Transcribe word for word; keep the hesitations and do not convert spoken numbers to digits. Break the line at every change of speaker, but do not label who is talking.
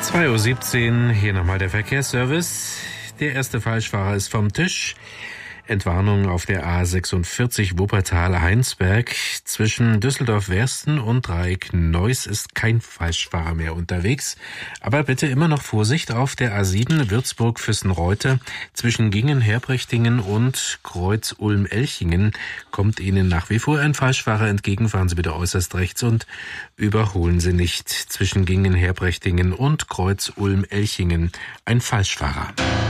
zwei Uhr siebzehn, hier nochmal der Verkehrsservice. Der erste Falschfahrer ist vom Tisch. Entwarnung auf der A sechsundvierzig Wuppertal-Heinsberg. Zwischen Düsseldorf-Wersten und Dreieck-Neuss ist kein Falschfahrer mehr unterwegs. Aber bitte immer noch Vorsicht auf der A sieben Würzburg-Füssenreute. Zwischen Gingen-Herbrechtingen und Kreuz-Ulm-Elchingen kommt Ihnen nach wie vor ein Falschfahrer entgegen. Fahren Sie bitte äußerst rechts und überholen Sie nicht. Zwischen Gingen-Herbrechtingen und Kreuz-Ulm-Elchingen ein Falschfahrer.